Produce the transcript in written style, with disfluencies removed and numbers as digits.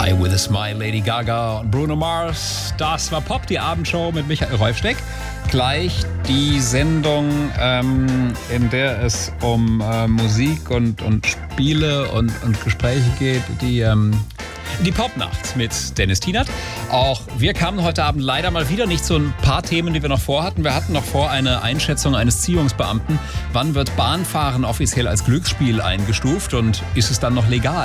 Die with a Smile, Lady Gaga und Bruno Mars. Das war Pop, die Abendshow mit Michael Reufsteck. Gleich die Sendung, in der es um Musik und Spiele und Gespräche geht, die Popnacht mit Dennis Tienert. Auch wir kamen heute Abend leider mal wieder nicht zu ein paar Themen, die wir noch vorhatten. Wir hatten noch vor eine Einschätzung eines Ziehungsbeamten. Wann wird Bahnfahren offiziell als Glücksspiel eingestuft und ist es dann noch legal?